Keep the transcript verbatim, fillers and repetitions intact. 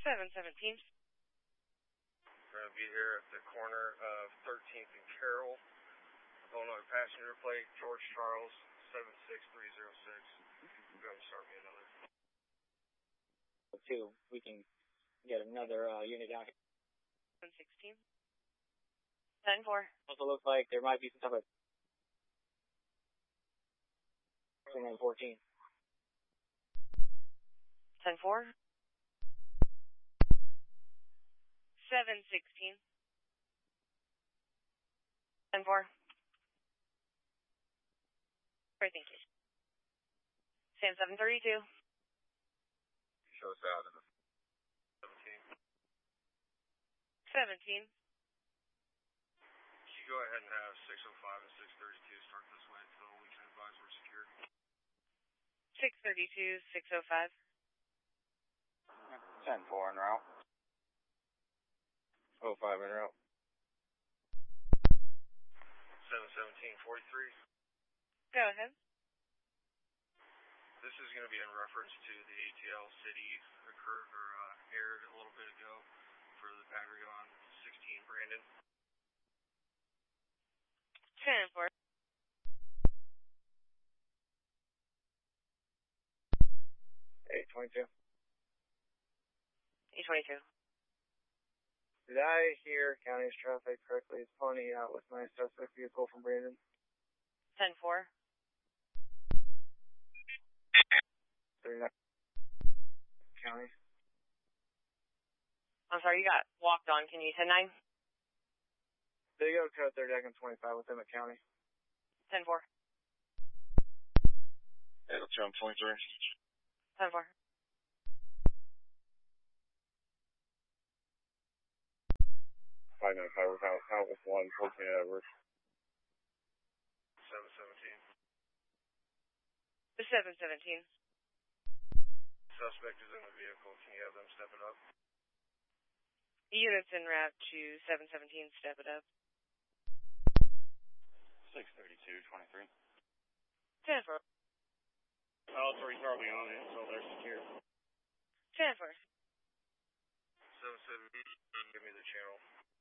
seven seventeen. We're going to be here at the corner of thirteenth and Carroll. Illinois passenger plate, George Charles, seven six three zero six. Go ahead and start me another. Two, we can get another uh, unit out here. seven sixteen. ten four. Also looks like there might be some type of nine fourteen. ten four. seven sixteen. ten four. Great, thank you. Sam seven thirty-two. Show us out in the seventeen. seventeen. Can you go ahead and have six oh five and six thirty-two start this way until we can advise we're secure? six thirty-two, six oh five. ten four en route. oh five en route. seven seventeen forty-three. Go ahead. This is going to be in reference to the A T L City occurred or uh, aired a little bit ago for the battery on sixteen Brandon. ten four. eight twenty-two. eight twenty-two. Did I hear county's traffic correctly? It's pony out with my suspect vehicle from Brandon. ten four. thirty-nine. County. I'm sorry, you got walked on. Can you ten nine? They go code thirty deck and twenty-five with them at county. ten four. Yeah, Trump twenty-three. ten four. five nine five with out, out with one, fourteen Edwards. seven seventeen. seven seventeen. Suspect is in the vehicle. Can you have them step it up? Units en route to seven seventeen, step it up. six thirty-two twenty-three. ten four. All three are on it, so they're secure. ten four. seven seventeen, give me the channel.